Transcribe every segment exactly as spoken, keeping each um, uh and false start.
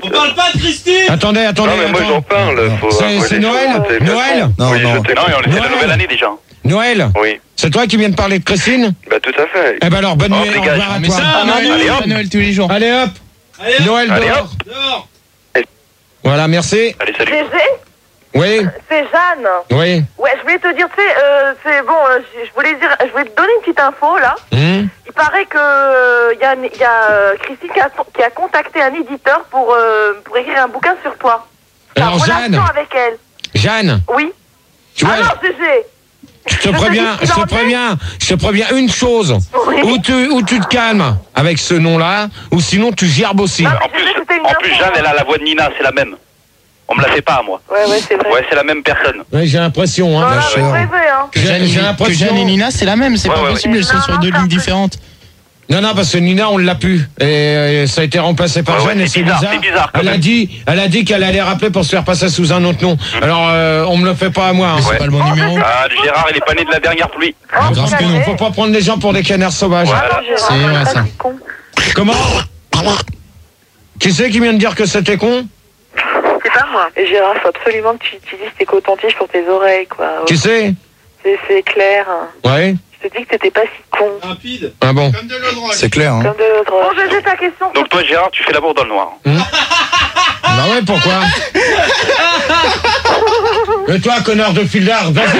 On parle pas de Christine. Attendez, attendez. Non, mais moi attends. j'en parle. Faut C'est, avouer c'est les Noël choses, c'est Noël bien. Non, Oui, non. je Non, t'ai- mais on- c'est la Noël. nouvelle année déjà. Noël Oui, C'est toi qui viens de parler de Christine? bah tout à fait. Eh ben alors, bonne Oh, nuit, au dégage. revoir à Mais toi. ça, Ah, Manu. Allez, hop. Noël tous les jours. Allez hop, Allez, hop, Noël Allez, dehors. dehors. Voilà, merci. Allez, salut. G G, Oui, c'est Jeanne. oui. Ouais, je voulais te dire, tu sais, euh, c'est bon, euh, je je voulais dire, je voulais te donner une petite info là. Hum. Il paraît que euh, y a, y a euh, Christine qui a, qui a contacté un éditeur pour euh, pour écrire un bouquin sur toi. Ta Alors, relation Jeanne. avec elle. Jeanne, Oui. tu vois, Alors, G G. je te je te préviens, dis je ce qu'il te en est. préviens, je te préviens une chose. Oui. Ou tu, ou tu te calmes avec ce nom-là, ou sinon tu gerbes aussi. Non, En mais plus, je sais que c'était une en plus info, Jeanne, hein. elle a la voix de Nina, c'est la même. On me la fait pas à moi. Ouais, ouais, c'est vrai. Ouais, c'est la même personne. Ouais, j'ai l'impression, hein. Voilà, la vous chère. rêvez, hein. Que J'ai- Jeanne, j'ai que l'impression- Jeanne et Nina, c'est la même, c'est Ouais, pas ouais, possible, ouais. elles sont Non, sur non, deux c'est un lignes peu- différentes. Non, non, parce que Nina, on l'a plus. Et, euh, ça a été remplacé par Ouais, Jeanne ouais, et c'est c'est bizarre, bizarre. c'est bizarre, quand Elle a même. dit, elle a dit qu'elle allait rappeler pour se faire passer sous un autre nom. Alors, euh, on me le fait pas à moi. Hein. C'est Ouais. pas le bon Oh, numéro. mais Ah, Gérard, il est pas né de la dernière pluie. Oh, grave vous que non. savez. Faut pas prendre les gens pour des canards sauvages. Ouais. Ah non, Gérard, C'est vrai, ça, ça. c'est con. Comment? Qui c'est qui vient de dire que c'était con? C'est pas moi. Et Gérard, faut absolument que tu utilises tes cotons-tiges pour tes oreilles, quoi. Qui c'est? C'est, c'est clair. Ouais. Je te dis que t'étais pas si con. Rapide. Ah bon. Comme de l'eau de roche. C'est clair, hein. Comme de l'autre. Bon, je sais ta question. Donc toi, Gérard, tu fais l'amour dans le noir. Bah ouais, pourquoi? Et toi, connard de fildard, vas-y.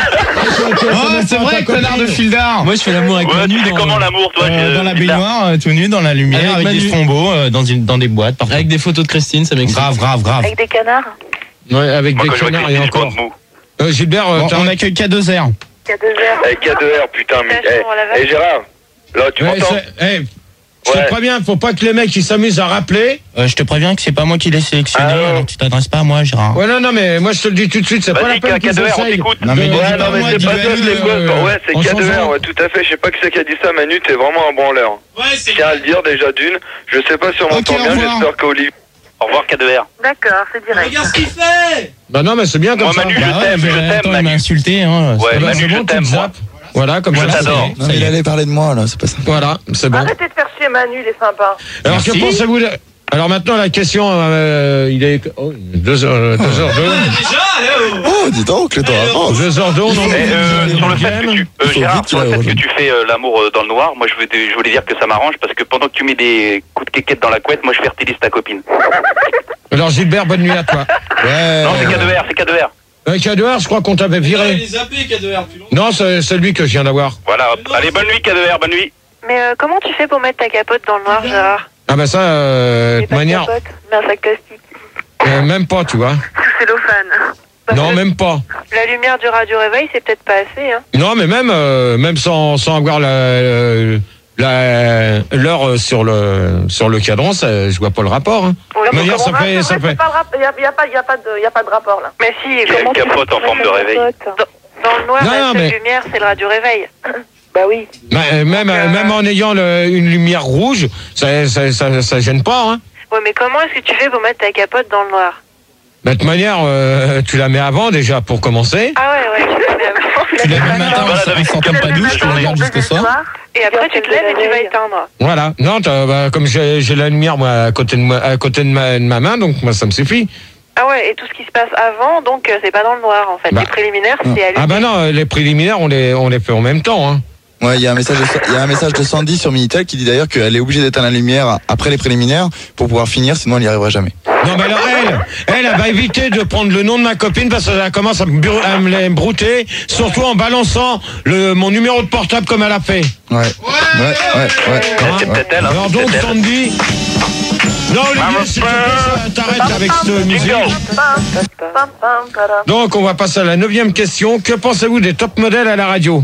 Oh, c'est vrai, connard de Fildar. Moi, je fais l'amour avec Ouais, Manu tu fais dans, comment l'amour, toi euh, Gérard dans la baignoire, euh, tout nu, dans la lumière, Avec avec, Manu. des strombeaux, euh, dans, une, dans des boîtes, partout. Avec des photos de Christine, ça m'excite. Grave, grave, grave. Avec des canards. Ouais, avec Moi, des quand je vois canards et Christine, je encore. compte mou. Euh, Gilbert, euh, Bon, t'as- on accueille K deux R. Qui a deux heures. Eh, K deux R, putain, mais. Félicitations à la Eh, vache. eh, Gérard, là, tu Ouais, m'entends? c'est- eh, je Ouais. te préviens, faut pas que les mecs ils s'amusent à rappeler. Euh, je te préviens que c'est pas moi qui l'ai sélectionné, Ah, alors tu t'adresses pas à moi, Gérard. Ouais, non, non, mais moi je te le dis tout de suite, c'est pas la Vas-y, peine K qu'ils deux R, on essayent. t'écoute. Non, mais de- dis Ouais, pas non, mais moi, c'est dis pas pas ça, lui, c'est quoi? euh, Ouais, c'est en K deux changeant. R, ouais, tout à fait. Je sais pas qui c'est qui a dit ça, Manu, t'es vraiment un branleur. Ouais, c'est Je tiens à le dire déjà d'une. Je sais pas si on Ok, m'entend au bien, revoir. j'espère qu'Olivier. Au revoir, K deux R. D'accord, c'est direct. Regarde ce qu'il fait. Bah non, mais c'est bien comme Moi, ça. Manu, Bah je ouais, t'aime, mais je t'aime, attends, il Manu. m'a insulté, hein. Ouais, Eh ben, Manu, c'est je bon, tu t'aime, te moi. zappes. Voilà, comme Je ça. t'adore. Non, mais il allait parler de moi, là, c'est pas ça. Voilà, c'est bon. Arrêtez de faire chier Manu, il est sympa. Alors Merci. que pensez-vous de- Alors maintenant la question, euh, il est oh, deux heures, deux heures deux, Déjà, eh oh. Oh, dis donc, le temps avance. deux heures deux, on en Eh, est euh, sur le fait que tu, euh, Il faut Gérard, vite sur le qu'il fait que aille tu fais euh, l'amour euh, dans le noir, moi je voulais, je voulais dire que ça m'arrange parce que pendant que tu mets des coups de quéquette dans la couette, moi je fertilise ta copine. Alors Gilbert, bonne nuit à toi. Ouais. Non, c'est K deux R, c'est K deux R. Avec K deux R, je crois qu'on t'avait Il viré. les zappé, K deux R, plus longtemps. Non, c'est c'est lui que je viens d'avoir. Voilà, hop. Allez, bonne nuit K deux R, bonne nuit. Mais euh, comment tu fais pour mettre ta capote dans le noir, Gérard? Ah bah ça, euh, de Mais toute pas de manière, capote, mais un sac plastique. euh, même pas, tu vois. Sous cellophane. Parce Non, que même pas. La lumière du radio-réveil, c'est peut-être pas assez, hein. Non, mais même, euh, même sans, sans avoir la, la, l'heure sur le, sur le cadran, ça, je vois pas le rapport. Hein. Ou là, Mais hier, comment ça on va, fait- c'est ça vrai, fait- c'est pas le rap- Il n'y a, il y a, pas- il y a, pas de- il y a pas de rapport, là. Mais si, Quelle comment tu capote fais en pour forme mettre de la réveil. capote dans, dans le noir, Non, la non, seule mais- lumière, c'est le radio-réveil. Bah oui. Bah, euh, même, euh, même en ayant le- une lumière rouge, ça, ça, ça, ça gêne pas. Hein. Ouais, mais comment est-ce que tu fais pour mettre ta capote dans le noir? Bah, de toute manière, euh, tu la mets avant déjà pour commencer. Ah ouais, ouais, tu la mets avant. Tu lèves le matin Voilà, en avec- sortant pas douche, tu regardes jusqu'au soir. Et après, tu te lèves et tu vas éteindre. Voilà. Non, t'as- bah, comme j'ai j'ai la lumière moi à côté de moi, à côté de ma, de ma main, donc moi ça me suffit. Ah ouais, et tout ce qui se passe avant, donc euh, c'est pas dans le noir, en fait. Bah. Les préliminaires, c'est allumé. Ah bah non, les préliminaires on les on les fait en même temps. Hein. Ouais, il y a un message de, il y a un message de Sandy sur Minitel qui dit d'ailleurs qu'elle est obligée d'éteindre la lumière après les préliminaires pour pouvoir finir, sinon elle n'y arrivera jamais. Non, mais alors elle, elle, elle va éviter de prendre le nom de ma copine parce qu'elle commence à me, bur- à me les brouter, surtout en balançant le, mon numéro de portable comme elle a fait. Ouais. Ouais, ouais, ouais. C'est ouais. peut-être elle, hein, Alors c'est donc peut-être elle. Sandy. Non Olivier, s'il te plaît, t'arrêtes avec cette musique. Pam, pam, pam, padam. Donc on va passer à la neuvième question. Que pensez-vous des top modèles à la radio?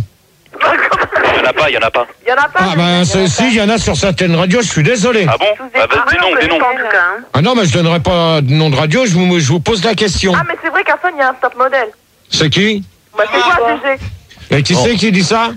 Il y en a pas, il y en a pas. Il y en a pas. Ah ben c'est- si, il y en a sur certaines radios, je suis désolé. Ah bon? Ah bah, des noms, des noms. En tout cas, hein. Ah non, mais je donnerai pas de nom de radio, je vous, je vous pose la question. Ah, mais c'est vrai qu'à Son, il y a un top modèle. C'est qui? Bah, c'est quoi, G G? Et qui c'est qui dit ça?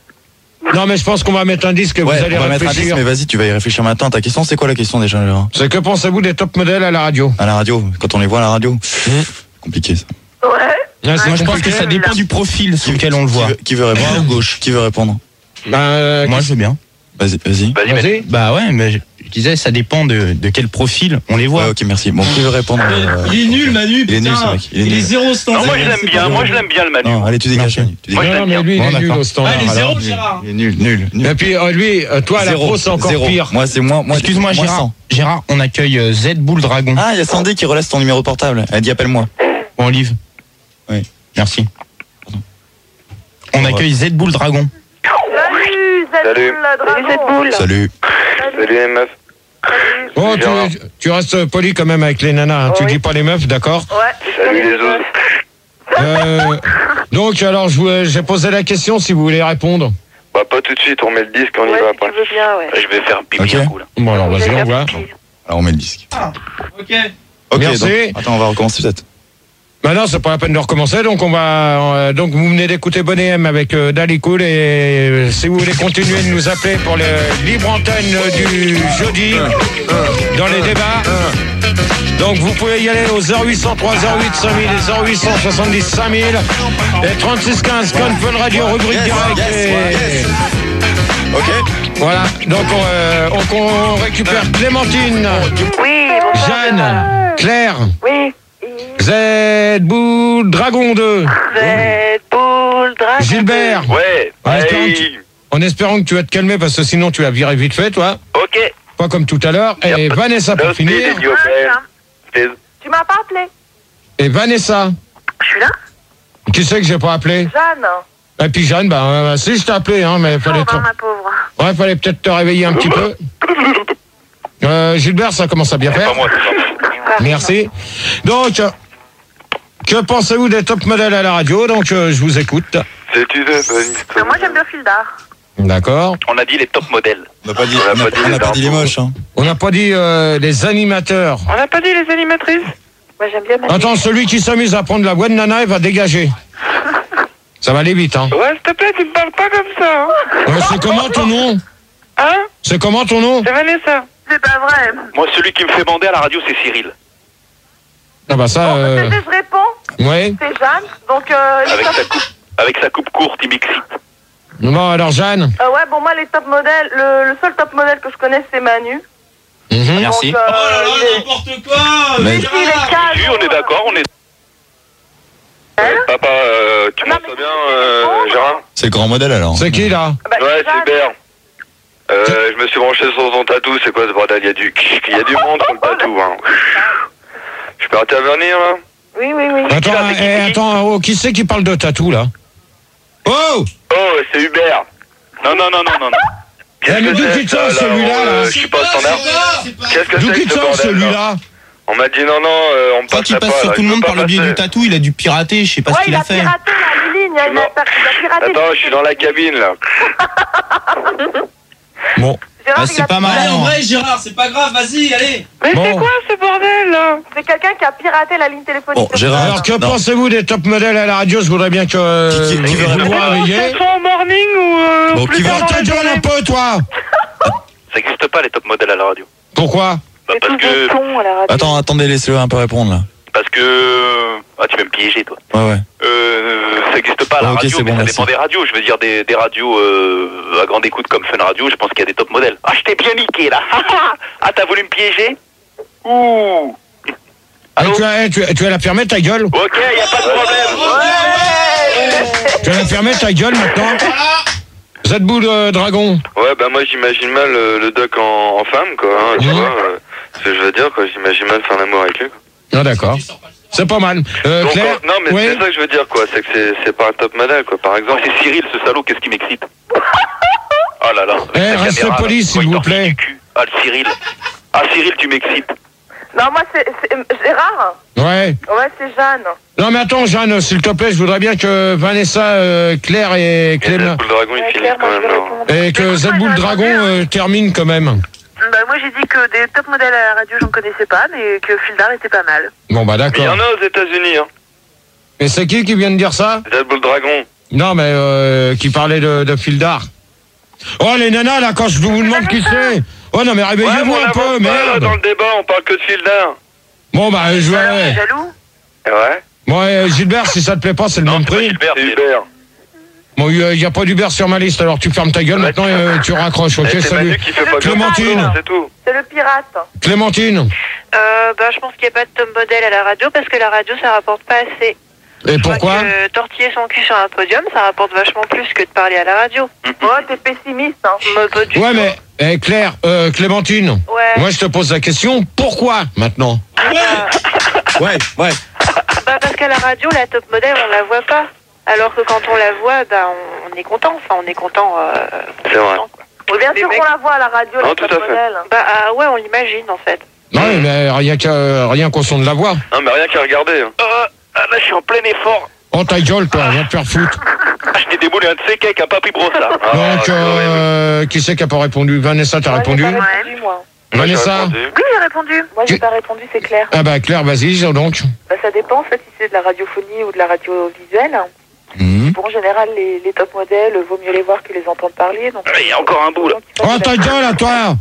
Non mais je pense qu'on va mettre un disque, Ouais, vous allez on va mettre un disque, réfléchir. mais vas-y, tu vas y réfléchir maintenant. Ta question, c'est quoi la question déjà, Gérard? C'est que pensez-vous des top modèles à la radio? À la radio, quand on les voit à la radio. Compliqué ça. Ouais. Ah, c'est Moi, je pense que compliqué. ça dépend du profil sur lequel on le Qui voit. veut, qui veut répondre? Gauche. Qui veut répondre? Ben, euh, Moi, je veux bien. Vas-y, vas-y. Vas-y, Vas-y. Bah ouais, mais je, je disais, ça dépend de, de quel profil on les voit. Ouais, ok, merci. Bon, qui veut répondre euh, Il est nul, Manu. Il est nul, putain. ce mec. Il est Il est nul. zéro standard. Non, moi je l'aime c'est bien, pas moi bon. je l'aime bien le Manu. Non, allez, tu dégages. Merci. Tu Moi, je dégages. Non, l'aime mais bien. lui, il Bon, est nul d'accord. au standard. Ah, il est alors. zéro, Gérard. Il est nul, nul, nul. Et puis, euh, lui, euh, toi, à la Zéro, pro, c'est encore zéro. pire. Moi, c'est moi. moi Excuse-moi, moi, Gérard. cent. Gérard, on accueille euh, Z Bull Dragon. Ah, il y a Sandy qui relaisse ton numéro de portable. Elle dit appelle-moi. Bon, Olive. Oui. Merci. On accueille Z Bull Dragon. Salut, Salut. Zedboul, Dragon. Salut. Salut. Salut les meufs. Bon, Gérard. tu, tu restes poli quand même avec les nanas. Hein. Tu Oui. dis pas les meufs, d'accord? Ouais. Salut les autres. euh, Donc, alors, je vous- j'ai posé la question si vous voulez répondre. Bah pas tout de suite, on met le disque, on y Ouais, va si tu après. veux bien, ouais. Je vais faire un pipi Ok. un coup là. Bon, alors, vas-y, on voit. Alors, on met le disque. Ok. Ok, Merci. donc- attends, on va recommencer peut-être. Maintenant, c'est pas la peine de recommencer, donc on va. euh, donc, vous venez d'écouter Bonnet M avec euh, Dali Cool, et euh, si vous voulez continuer de nous appeler pour le libre antenne du jeudi dans les débats. Donc vous pouvez y aller au zéro huit zéro trois zéro huit cinq mille et zéro huit cent soixante-dix cinq mille et trente-six quinze Code Fun Radio rubrique Yes, direct. yes, et- ouais, yes. Ok. Voilà, donc on, euh, on- on récupère Clémentine, Oui, bonsoir. Jeanne, Claire, Oui. Z Boule, Dragon deux, Zedboul, Dragon. Gilbert. Ouais. En espérant, que Hey. tu, en espérant que tu vas te calmer parce que sinon tu vas virer vite fait, toi. Ok. Pas comme tout à l'heure. Et Yep. Vanessa pour Don't finir. speed in your bed. Tu m'as pas appelé? Et Vanessa. Je suis là. Qui c'est que j'ai pas appelé? Jeanne. Et puis Jeanne, bah, euh, si je t'ai appelé, hein, mais fallait, Bonjour, te- ma pauvre. ouais, fallait peut-être te réveiller un petit peu. Euh, Gilbert, ça commence à bien C'est faire. pas moi, c'est pas moi. Merci. Donc, euh, que pensez-vous des top modèles à la radio? Donc, euh, je vous écoute. C'est tu sais, Mais moi, j'aime bien Fildar. D'accord. On a dit les top modèles. On n'a pas dit, On a on a- pas dit on n'a les pas dit les arbres. moches. Hein. On n'a pas dit euh, les animateurs. On n'a pas dit les animatrices? Moi, j'aime bien Manu. Attends, celui qui s'amuse à prendre la voix de Nana, il va dégager. Ça va aller vite, hein. Ouais, s'il te plaît, tu me parles pas comme ça. Euh, c'est comment ton nom? Hein? C'est comment ton nom? C'est Vanessa. C'est pas vrai. Moi, celui qui me fait bander à la radio, c'est Cyril. Ah bah ça, Bon, euh... je réponds. ouais. C'est Jeanne. Donc, euh, les Avec top- sa coupe, avec sa coupe courte, il m'excite. Bon, alors Jeanne. Euh, ouais, bon, moi, les top modèles, le, le seul top modèle que je connais, c'est Manu. Mhm. Merci. Donc, euh, Oh là là, il est- n'importe quoi. Mais- Gérard. il est calme. Si, on est d'accord, on est. Papa, euh, tu Non, m'entends mais bien, c'est euh, bon. Gérard? C'est le grand modèle alors. C'est qui là? Bah, Ouais, Jeanne. super. Euh, je me suis branché sur ton tatou, c'est quoi ce bordel? Il y a du, il y a du monde sur le tatou, hein. Je peux intervenir, là? Oui, oui, oui. Attends, eh, attends, oh, qui c'est qui parle de tatou là? Oh! Oh, c'est Hubert. Non, non, non, non, non, non. Eh, mais d'où qui te sort ça, celui-là euh, là? Je suis pas standard. C'est pas- Qu'est-ce que D'où c'est qui que te ce sort bordel, là? celui-là? On m'a dit non, non, euh, on me Quand il passerait passe pas, sur là, tout je le peux monde pas par le biais passer. du tatou, il a dû pirater, je sais pas Ouais, ce qu'il il a a fait. piraté la ligne. Il a, Non. il a piraté. Attends, je suis dans la cabine, là. Bon, Gérard, Bah, il c'est a pas piraté. Allez, en marrant. vrai, Gérard, c'est pas grave, vas-y, allez. Mais Bon. c'est quoi ce bordel là? C'est quelqu'un qui a piraté la ligne téléphonique. Bon, Gérard. alors que Non. pensez-vous des top modèles à la radio? Je voudrais bien que euh, Qui- qui- qui veut vous vous répondre? réveillez. en morning ou euh, Bon, qui veut Oh, ta gueule un peu toi! Ça n'existe pas, les top modèles à la radio. Pourquoi? Bah, parce que. con à la radio. Attends, attendez, laissez-le un peu répondre là. Parce que. Ah, tu vas me piéger, toi. Ouais, ouais. Euh, ça n'existe pas à la Ah, ok, radio, c'est mais bon, ça merci. dépend des radios. Je veux dire, des, des radios euh, à grande écoute comme Fun Radio, je pense qu'il y a des top modèles. Ah, je t'ai bien niqué, là. Ah, t'as voulu me piéger? Ouh. Eh, Allô? tu, vas, eh, tu, tu vas la fermer ta gueule? Ok, y a pas de problème. Tu vas la fermer ta gueule maintenant? Z-Boule euh, Dragon. Ouais, bah moi j'imagine mal euh, le doc en, en femme, quoi, hein, tu Mhm. vois. euh, ce que je veux dire, quoi, j'imagine mal faire l'amour avec lui, quoi. Ah d'accord. C'est pas mal. Euh, Donc, Claire? euh, non, mais Oui. c'est ça que je veux dire, quoi, c'est que c'est, c'est pas un top modèle, quoi, par Moi, exemple. c'est Cyril, ce salaud, qu'est-ce qui m'excite? Oh là là. Eh, avec la restez caméra, poli, là. s'il Moi, il vous t'en plaît. fiche du cul. Ah, le Cyril. Ah, Cyril, tu m'excites. Non, moi c'est c'est- Gérard. Ouais. Ouais, c'est Jeanne. Non mais attends Jeanne, s'il te plaît, je voudrais bien que Vanessa, euh, Claire et Et Clément le dragon, il Ouais, finit Claire, quand moi, je même, vais là. répondre. et que Mais Z-Boule pourquoi Dragon elle a euh, termine quand même. Bah, moi j'ai dit que des top modèles à la radio j'en connaissais pas, mais que Fildar était pas mal. Bon bah Mais il y d'accord. en a aux États-Unis, hein. Et c'est qui qui vient de dire ça? Red Bull Dragon. Non mais euh, qui parlait de, de Fildar. Oh les nanas là, quand je vous demande qui c'est. Oh non mais Ouais, réveillez-vous mais on un avance peu, pas, là, merde. dans le débat, on parle que de Fildar. Bon bah je vais. Alors, t'es Ouais. jaloux? Ouais. Bon euh, Gilbert, si ça te plaît pas, c'est le Non, même c'est pas prix. Gilbert, C'est c'est Hubert. Bon, il n'y a pas d'Uber sur ma liste, alors tu fermes ta gueule Ouais, maintenant tu- et euh, tu raccroches, ok, Eh, c'est salut. Manu qui fait pas bien. Clémentine. C'est tout. C'est le pirate. Clémentine, Euh, bah, je pense qu'il n'y a pas de top modèle à la radio parce que la radio, ça rapporte pas assez. et Je crois pourquoi que tortiller son cul sur un podium, ça rapporte vachement plus que de parler à la radio. Ouais, t'es pessimiste, hein. Mais pas du Ouais, tout. mais, eh, Claire, euh, Clémentine, Ouais. moi je te pose la question, pourquoi maintenant? Ouais, ouais. Bah, parce qu'à la radio, la top modèle, on la voit pas. Alors que quand on la voit, bah, on, on est content. Enfin, on est content. Euh, C'est vrai. content, quoi. Oui, bien Les sûr mecs- qu'on la voit à la radio, Non, la tout top à fait. modèle. Bah, ah, ouais, on l'imagine, en fait. Non, mais rien qu'à rien qu'au son de la voix. Non, mais rien qu'à regarder. Hein. Euh, ah, là, je suis en plein effort. Oh ta gueule, toi, viens te faire foutre. Ah, je t'ai déboulé un de ces cakes à papy brosse, là. Ah, Donc, c'est horrible. euh, qui c'est qui a pas répondu? Vanessa, t'as Moi, répondu? j'ai pas répondu, moi. Moi, j'ai Vanessa? répondu. Oui, j'ai répondu. Moi, j'ai Tu- pas répondu, c'est clair. Ah bah Claire, vas-y, donc. Bah, ça dépend, en fait, si c'est de la radiophonie ou de la radiovisuelle. Mhm. Bon, en général, les, les top modèles, vaut mieux les voir que les entendre parler. Donc, Ah, il y a encore un bout, là. Oh ta gueule à toi!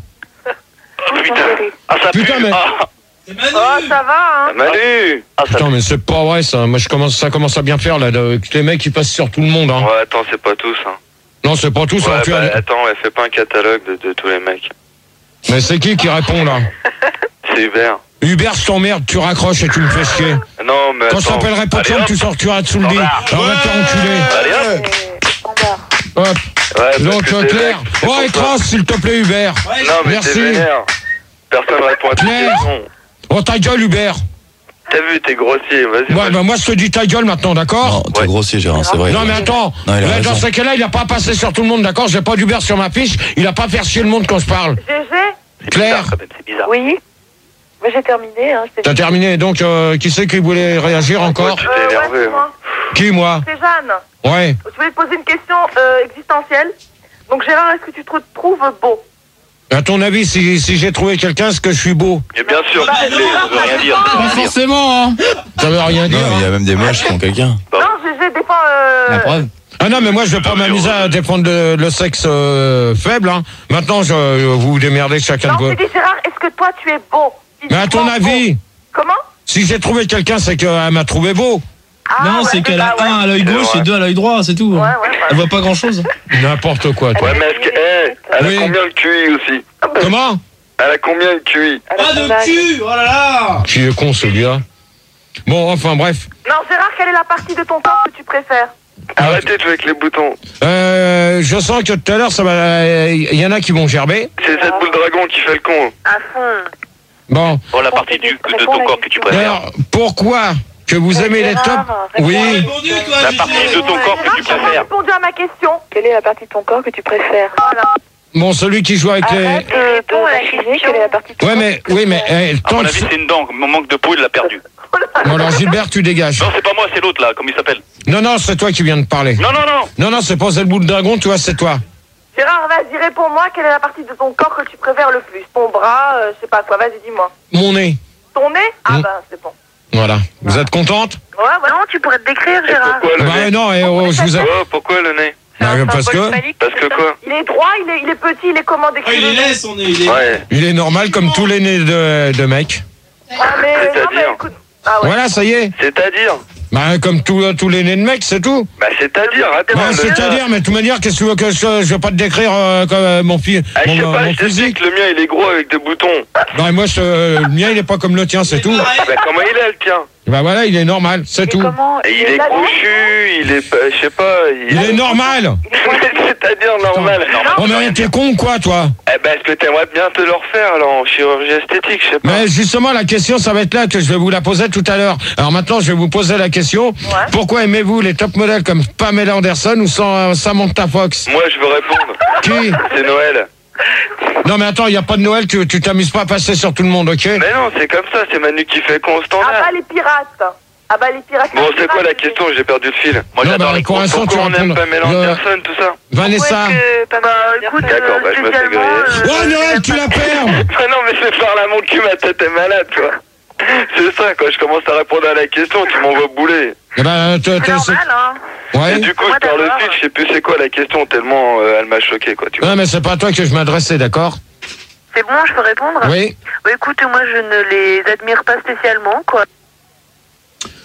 Oh, putain. Ah, ça pue. Putain, mais- Ah, C'est Manu. Oh, ça va, hein. Manu. ah, ça Putain, mais c'est pas vrai ça. Moi, je commence, ça commence à bien faire là. de- que les mecs ils passent sur tout le monde. Hein. Ouais, attends, c'est pas tous. Hein. Non, c'est pas tout ça. Ouais, tu bah, as- attends, ouais, fais pas un catalogue de, de tous les mecs. Mais c'est qui qui répond là? C'est Hubert. Hubert, je t'emmerde, tu raccroches et tu me fais chier. Non, mais Quand je attends. t'appellerai pas de Allez, chambre, hop. tu sortiras dessous le lit. Alors va te faire enculer. Allez, hop. C'est standard. Hop. Ouais, parce Donc que euh, c'est Claire. mec, c'est Oh, pour ça. écrase s'il te plaît, Hubert. Ouais, Non, mais Merci. t'es vénère. Personne répond à tes Claire. questions. Oh ta gueule, Hubert. T'as vu, t'es grossier. Vas-y. Ouais, vas-y. bah moi je te dis ta gueule maintenant, d'accord? Non, t'es Ouais. grossier, Gérard, c'est vrai. Non mais attends, Non, il a là, dans raison. ce cas-là, il a pas passé sur tout le monde, d'accord? J'ai pas d'Hubert sur ma fiche, il a pas faire chier le monde quand je parle. G G. C'est Claire. bizarre, quand même, c'est bizarre. Oui. Moi, j'ai terminé, hein. je t'ai T'as dit. terminé, donc euh, qui c'est qui voulait réagir encore? Tu Euh, t'es ouais, énervé. c'est hein. moi. Qui, moi? C'est Jeanne. Ouais. Je voulais te poser une question euh, existentielle. Donc, Gérard, est-ce que tu te trouves beau? À ton avis, si, si j'ai trouvé quelqu'un, est-ce que je suis beau? Mais bien sûr, Bah, tu l'es. non. Ça veut rien dire. Pas forcément, hein. Ça veut rien dire. Non, il y a même des moches qui ont quelqu'un. Non, G G, des fois... Euh... La preuve. Ah non, mais moi, je vais pas m'amuser à défendre le, le sexe euh, faible. Hein. Maintenant, je, vous vous démerdez chacun Non, de je vous. t'ai dit, Gérard, est-ce que toi, tu es beau? Mais à ton Physiquement avis, beau. Comment? si j'ai trouvé quelqu'un, c'est qu'elle m'a trouvé beau. Ah, Non, ouais, c'est qu'elle a ça, ouais. un à l'œil C'est gauche vrai. et deux à l'œil droit, c'est tout. Ouais, ouais, Elle ouais. voit pas grand chose. N'importe quoi, toi. Ouais, mais est-ce que. Eh, elle Oui. a combien de Q I aussi? Comment? Elle a combien de Q I? Pas de cul. Oh là là. Qui est con, celui-là. Bon, enfin, bref. Non, Gérard, quelle est la partie de ton corps que tu préfères? Arrêtez de jouer avec les boutons. Euh, je sens que tout à l'heure, ça va. Il y en a qui vont gerber. C'est cette boule dragon qui fait le con. À fond. Bon. Oh, la partie du, de ton corps que tu préfères. D'ailleurs, pourquoi que vous aimez les tops? Oui. T'as répondu, toi, La Gigi. partie de ton corps que tu Gérard, tu n'as pas préfères. répondu à ma question. Quelle est la partie de ton corps que tu préfères? Voilà. Bon, celui qui joue avec les. Arrête de Réponds à la vacciner, question. quelle est la partie de ton Ouais, corps mais, que tu oui, mais, préfères? eh, À tant mon que avis, c'est- c'est une dent. Mon manque de peau, il l'a perdu. Bon, alors Gilbert, tu dégages. Non, c'est pas moi, c'est l'autre, là. Comment il s'appelle? Non, non, c'est toi qui viens de parler. Non, non, non. Non, non, c'est pas le bout de dragon, tu vois, c'est toi. Gérard, vas-y, réponds-moi, quelle est la partie de ton corps que tu préfères le plus? Ton bras, euh, je sais pas quoi, vas-y, dis-moi. Mon nez. Ton nez? Ah Mm. ben, c'est bon. Voilà. Vous êtes contente? Ouais, ouais. Non, tu pourrais te décrire, Et Gérard. pourquoi le Bah nez? non, eh, oh, je vous ai... Oh, pourquoi le nez? Bah, parce que Parce que quoi? Il est droit, il est, il est petit, il est comment Ah, il est décrire? laid, son nez. Il est. Ouais. il est normal comme tous les nez de, de mecs. Ah, mais, non, mais C'est-à-dire écoute. Ah ouais. Voilà, ça y est. C'est-à-dire? Bah, comme tous tous les nez de mecs, c'est tout. Bah, c'est-à-dire, attends. Bah, le- c'est-à-dire, mais de toute manière, qu'est-ce que tu veux que je... Je vais pas te décrire euh, comme euh, mon, fi... Ah, je sais mon, pas, mon je te dis physique. que le mien, il est gros avec des boutons. Bah, moi, je, le mien, il est pas comme le tien, c'est tout. Bah, comment il est, le tien? Bah voilà, il est normal, c'est Et tout. comment? Et il est là, crochu, il est, pas- je sais pas, Il est normal. C'est-à-dire normal. Oh, mais t'es con ou quoi, toi? Eh ben, est-ce que t'aimerais bien te le refaire, alors, en chirurgie esthétique, je sais pas. Mais justement, la question, ça va être là que je vais vous la poser tout à l'heure. Alors maintenant, je vais vous poser la question. Pourquoi aimez-vous les top modèles comme Pamela Anderson ou sans, Samantha Fox? Moi, je veux répondre. Qui? C'est Noël. Non, mais attends, il n'y a pas de Noël, tu tu t'amuses pas à passer sur tout le monde, ok? Mais non, c'est comme ça, c'est Manu qui fait con au Ah standard. bah les pirates. Ah bah les pirates. Bon, c'est quoi la question? J'ai perdu le fil. Moi, Non, j'adore bah, les pour courses. l'instant, tu Pourquoi on aime réponds. Pamela Le- Anderson, tout ça? Vanessa. Bah écoute, D'accord, bah, je me fais spécialement, griller. Oh, Noël, tu la perds! Ah non, mais c'est faire la mon cul, ma tête est malade, toi. C'est ça, quand je commence à répondre à la question, tu m'envoies bouler. Eh ben, t'es- t'es- c'est- hein. ouais. Et du coup, je perds le fil, je sais plus c'est quoi la question, tellement euh, elle m'a choqué, quoi, tu vois. Non, mais c'est pas à toi que je m'adressais, d'accord? C'est bon, je peux répondre? Oui. Bah, écoute, moi, je ne les admire pas spécialement, quoi.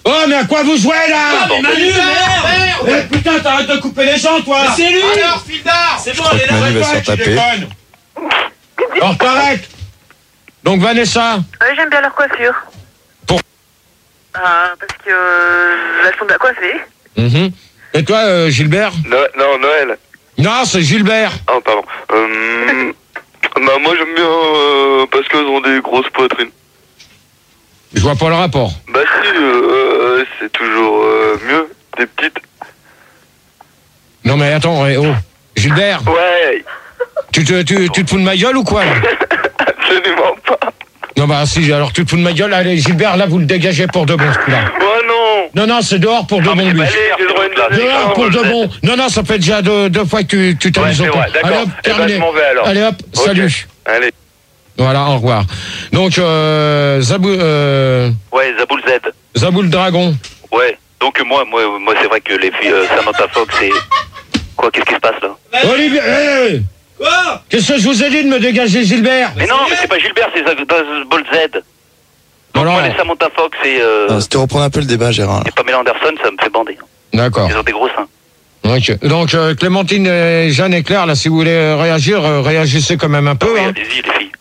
Oh, mais à quoi vous jouez là? Oh, mais Manu, merde! Eh putain, t'arrêtes de couper les gens, toi! Mais c'est lui! Alors, Fildar! C'est bon, crois elle est que là. Manu va se Ouais, faire tu taper. déconnes. Alors, t'arrêtes! Donc, Vanessa, Oui, j'aime bien leur coiffure. Pour- Ah, parce que euh, elles sont bien coiffées. mhm. Et toi, euh, Gilbert? No- non, Noël. Non, c'est Gilbert. Ah, pardon. Euh, bah, moi, j'aime bien euh, parce qu'elles ont des grosses poitrines. Je vois pas le rapport. Bah, si, euh, c'est toujours euh, mieux, des petites. Non, mais attends, eh, oh. Gilbert, Ouais, tu te, tu, tu te fous de ma gueule ou quoi là? absolument pas. Non, bah si, alors tu te fous de ma gueule. Allez, Gilbert, là, vous le dégagez pour de bon, ce coup-là. Oh non. Non, non, c'est dehors pour de bon, lui. Allez, j'ai le droit à une deuxième Dehors chance, pour de je bon. Non, non, ça fait déjà deux, deux fois que tu tu Ouais, t'amuses c'est autant. vrai, d'accord. Allez hop, Eh ben, terminé. je m'en vais alors. Allez hop, Ok. salut. Allez. Voilà, au revoir. Donc, euh, Zabou, euh, Ouais, Zaboul Z. Zabou le dragon. Ouais. Donc moi, moi, moi, c'est vrai que les filles euh, Samantha Fox et quoi, qu'est-ce qui se passe là? Olivier, hey, Quoi? qu'est-ce que je vous ai dit de me dégager, Gilbert? Mais non, mais c'est pas Gilbert, c'est Zaboul Z. Donc Alors, moi, les Samantha Fox et, euh, Non, C'était reprendre un peu le débat, Gérard. et Pamela Anderson, ça me fait bander. d'accord. Ils ont des gros seins. Ok. Donc, euh, Clémentine, et Jeanne et Claire, là, si vous voulez euh, réagir, euh, réagissez quand même un peu. Oui, Hein. allez-y, les filles.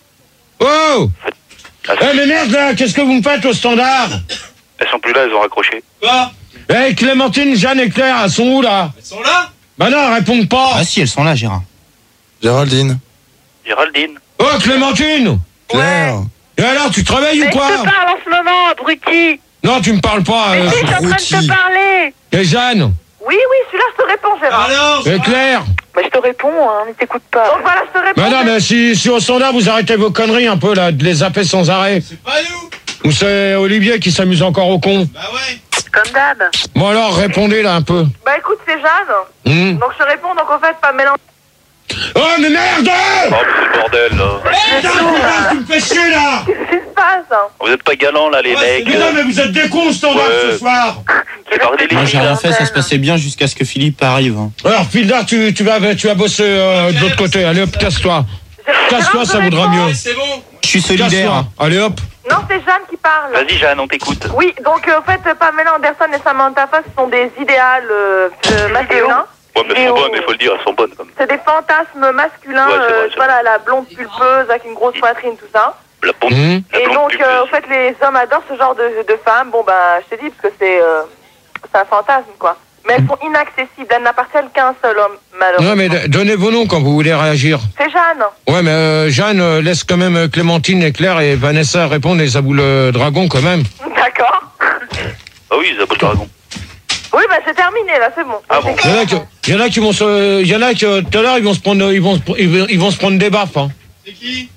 Oh! Ah, Eh, mais merde, là, qu'est-ce que vous me faites au standard? elles sont plus là, elles ont raccroché. Quoi? Eh, Clémentine, Jeanne et Claire, elles sont où, là? Elles sont là? Bah non, elles répondent pas. Ah si, elles sont là, Gérard. Géraldine. Géraldine. Oh, Clémentine! Claire. Et alors, tu travailles Mais ou je quoi? te parle en ce moment, abruti. Non, tu me parles pas. Mais euh, si, je suis en train de abruti. te parler. Et Jeanne? Oui, oui, celui-là, je te réponds, Gérard. Alors, Et Claire? Bah, je te réponds, hein, mais t'écoutes pas. Donc voilà, je te réponds. Bah non, mais si, si au standard, vous arrêtez vos conneries un peu, là, de les zapper sans arrêt. c'est pas nous. Ou c'est Olivier qui s'amuse encore au con. Bah ouais. Comme d'hab. Bon alors, répondez là un peu. Bah écoute, c'est Jeanne. Hmm. Donc je te réponds, donc en fait, pas mélanger. Oh mais merde! Oh, mais c'est le bordel là. Putain, putain, tu me fais chier là! Qu'est-ce qui se passe? Vous êtes pas galants là, les Ouais, mecs. Mais non, mais vous êtes des cons au standard Ouais. ce soir! Qui parlent des Moi, filles j'ai rien là. fait, ça se passait bien jusqu'à ce que Philippe arrive. hein. Alors, Fildar, tu, tu, vas, tu vas bosser euh, de l'autre côté. Allez hop, casse-toi. Casse-toi, ça vaudra mieux. Ouais, c'est bon. Je suis solidaire. Casse-toi. Allez hop. Non, c'est Jeanne qui parle. Vas-y, Jeanne, on t'écoute. Oui, donc euh, en fait, Pamela Anderson et Samantha Fox sont des idéales euh, euh, masculins. Ouais, mais elles sont bonnes, il faut le dire, elles sont bonnes. Comme. C'est des fantasmes masculins, Ouais, c'est vrai, euh, c'est tu vois, la, la blonde pulpeuse avec une grosse poitrine, tout ça. La pompe. Mmh. La Et blonde donc, pulpeuse. euh, en fait, les hommes adorent ce genre de, de femmes. Bon, bah, je t'ai dit, parce que c'est euh, c'est un fantasme, quoi. Mais elles sont inaccessibles, elles n'appartiennent qu'à un seul homme, malheureusement. Non, mais d- donnez vos noms quand vous voulez réagir. C'est Jeanne. Ouais, mais euh, Jeanne, euh, laisse quand même euh, Clémentine et Claire et Vanessa répondre et Zabou le dragon quand même. D'accord. Ah oui, Zaboul Dragon. Oui, bah, c'est terminé, là, c'est bon. Ah bon. Il y en a qui, il y en a qui vont se, il y en a qui euh, tout à l'heure ils vont se prendre, ils vont, se- ils vont, ils vont se prendre des baffes. Hein. C'est qui?